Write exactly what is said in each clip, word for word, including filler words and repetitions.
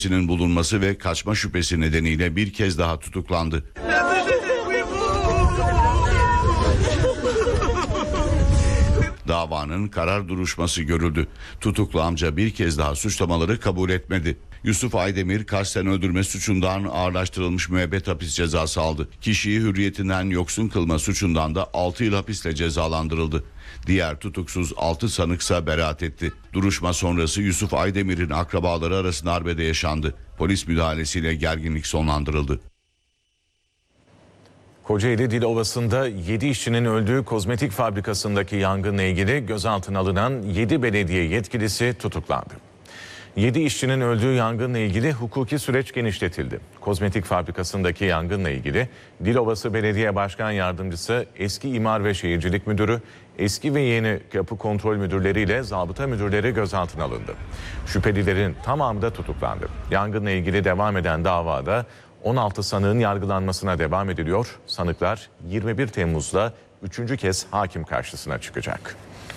bulunması ve kaçma şüphesi nedeniyle bir kez daha tutuklandı. Davanın karar duruşması görüldü. Tutuklu amca bir kez daha suçlamaları kabul etmedi. Yusuf Aydemir kasten öldürme suçundan ağırlaştırılmış müebbet hapis cezası aldı. Kişiyi hürriyetinden yoksun kılma suçundan da altı yıl hapisle cezalandırıldı. Diğer tutuksuz altı sanıksa beraat etti. Duruşma sonrası Yusuf Aydemir'in akrabaları arasında arbede yaşandı. Polis müdahalesiyle gerginlik sonlandırıldı. Kocaeli Dilovası'nda yedi işçinin öldüğü kozmetik fabrikasındaki yangınla ilgili gözaltına alınan yedi belediye yetkilisi tutuklandı. yedi işçinin öldüğü yangınla ilgili hukuki süreç genişletildi. Kozmetik fabrikasındaki yangınla ilgili Dilovası Belediye Başkan Yardımcısı, eski İmar ve Şehircilik Müdürü, eski ve yeni yapı kontrol müdürleriyle zabıta müdürleri gözaltına alındı. Şüphelilerin tamamı da tutuklandı. Yangınla ilgili devam eden davada on altı sanığın yargılanmasına devam ediliyor. Sanıklar yirmi bir Temmuz'da üçüncü kez hakim karşısına çıkacak.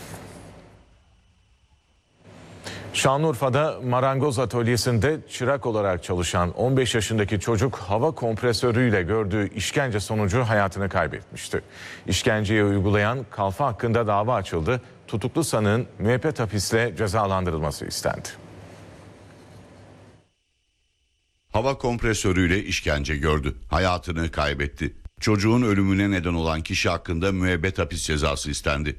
Şanlıurfa'da marangoz atölyesinde çırak olarak çalışan on beş yaşındaki çocuk hava kompresörüyle gördüğü işkence sonucu hayatını kaybetmişti. İşkenceyi uygulayan kalfa hakkında dava açıldı. Tutuklu sanığın müebbet hapisle cezalandırılması istendi. Hava kompresörüyle işkence gördü. Hayatını kaybetti. Çocuğun ölümüne neden olan kişi hakkında müebbet hapis cezası istendi.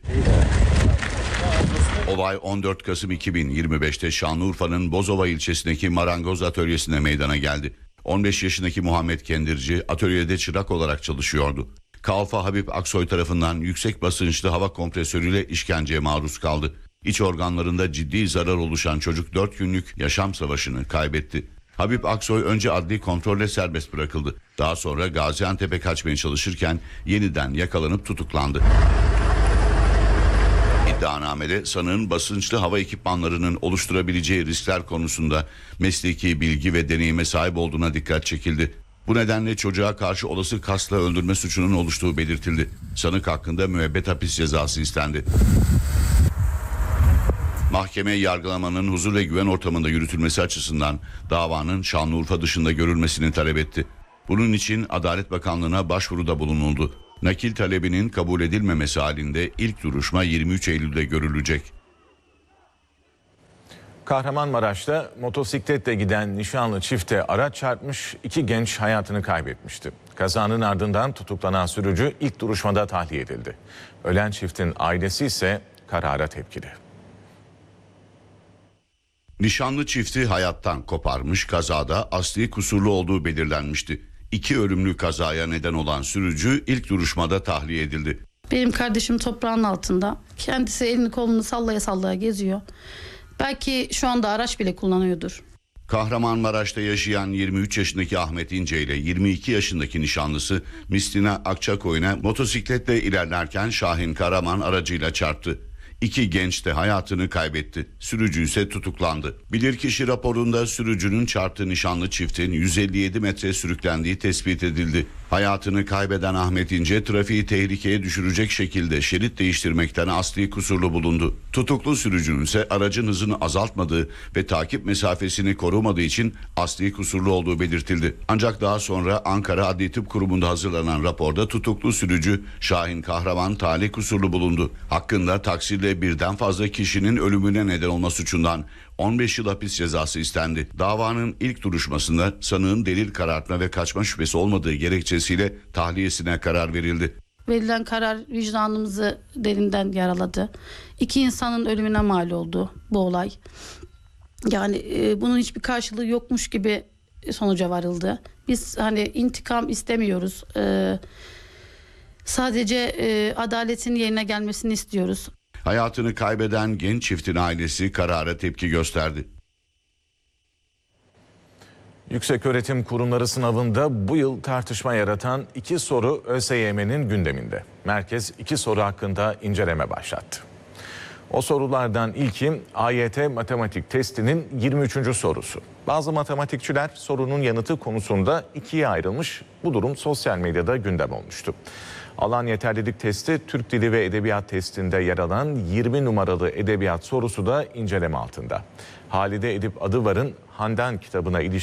Olay on dört Kasım iki bin yirmi beş'te Şanlıurfa'nın Bozova ilçesindeki marangoz atölyesinde meydana geldi. on beş yaşındaki Muhammed Kendirci atölyede çırak olarak çalışıyordu. Kalfa Habib Aksoy tarafından yüksek basınçlı hava kompresörüyle işkenceye maruz kaldı. İç organlarında ciddi zarar oluşan çocuk dört günlük yaşam savaşını kaybetti. Habib Aksoy önce adli kontrolle serbest bırakıldı. Daha sonra Gaziantep'e kaçmaya çalışırken yeniden yakalanıp tutuklandı. İddianamede sanığın basınçlı hava ekipmanlarının oluşturabileceği riskler konusunda mesleki bilgi ve deneyime sahip olduğuna dikkat çekildi. Bu nedenle çocuğa karşı olası kasla öldürme suçunun oluştuğu belirtildi. Sanık hakkında müebbet hapis cezası istendi. Mahkeme yargılamanın huzur ve güven ortamında yürütülmesi açısından davanın Şanlıurfa dışında görülmesini talep etti. Bunun için Adalet Bakanlığı'na başvuruda bulunuldu. Nakil talebinin kabul edilmemesi halinde ilk duruşma yirmi üç Eylül'de görülecek. Kahramanmaraş'ta motosikletle giden nişanlı çifte araç çarpmış, iki genç hayatını kaybetmişti. Kazanın ardından tutuklanan sürücü ilk duruşmada tahliye edildi. Ölen çiftin ailesi ise karara tepkili. Nişanlı çifti hayattan koparmış, kazada asli kusurlu olduğu belirlenmişti. İki ölümlü kazaya neden olan sürücü ilk duruşmada tahliye edildi. Benim kardeşim toprağın altında. Kendisi elini kolunu sallaya sallaya geziyor. Belki şu anda araç bile kullanıyordur. Kahramanmaraş'ta yaşayan yirmi üç yaşındaki Ahmet İnce ile yirmi iki yaşındaki nişanlısı Mistina Akçakoyun'a motosikletle ilerlerken Şahin Karaman aracıyla çarptı. İki genç de hayatını kaybetti. Sürücü ise tutuklandı. Bilirkişi raporunda sürücünün çarptığı nişanlı çiftin yüz elli yedi metre sürüklendiği tespit edildi. Hayatını kaybeden Ahmet İnce trafiği tehlikeye düşürecek şekilde şerit değiştirmekten asli kusurlu bulundu. Tutuklu sürücünün ise aracın hızını azaltmadığı ve takip mesafesini korumadığı için asli kusurlu olduğu belirtildi. Ancak daha sonra Ankara Adli Tıp Kurumu'nda hazırlanan raporda tutuklu sürücü Şahin Kahraman talih kusurlu bulundu. Hakkında taksirle birden fazla kişinin ölümüne neden olma suçundan on beş yıl hapis cezası istendi. Davanın ilk duruşmasında sanığın delil karartma ve kaçma şüphesi olmadığı gerekçesiyle tahliyesine karar verildi. Verilen karar vicdanımızı derinden yaraladı. İki insanın ölümüne mal oldu bu olay. Yani e, bunun hiçbir karşılığı yokmuş gibi sonuca varıldı. Biz hani intikam istemiyoruz. E, sadece e, adaletin yerine gelmesini istiyoruz. Hayatını kaybeden genç çiftin ailesi karara tepki gösterdi. Yükseköğretim Kurumları sınavında bu yıl tartışma yaratan iki soru ÖSYM'nin gündeminde. Merkez iki soru hakkında inceleme başlattı. O sorulardan ilki A Y T matematik testinin yirmi üçüncü sorusu. Bazı matematikçiler sorunun yanıtı konusunda ikiye ayrılmış. Bu durum sosyal medyada gündem olmuştu. Alan yeterlilik testi Türk Dili ve Edebiyat testinde yer alan yirmi numaralı edebiyat sorusu da inceleme altında. Halide Edip Adıvar'ın Handan kitabına ilişkin